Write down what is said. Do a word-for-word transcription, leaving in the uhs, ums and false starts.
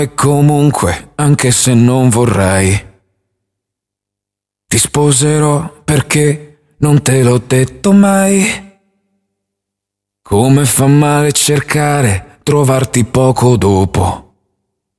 E comunque, anche se non vorrei, ti sposerò perché non te l'ho detto mai. Come fa male cercare, trovarti poco dopo.